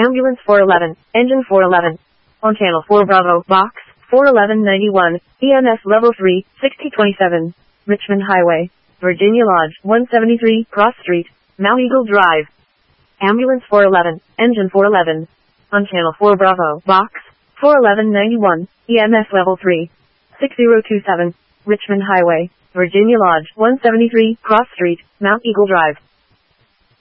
Ambulance 411, Engine 411. On Channel 4 Bravo, Box 41191, EMS Level 3, 6027, Richmond Highway, Virginia Lodge, 173, Cross Street, Mount Eagle Drive. Ambulance 411, Engine 411. On Channel 4 Bravo, Box 41191, EMS Level 3, 6027, Richmond Highway, Virginia Lodge, 173, Cross Street, Mount Eagle Drive.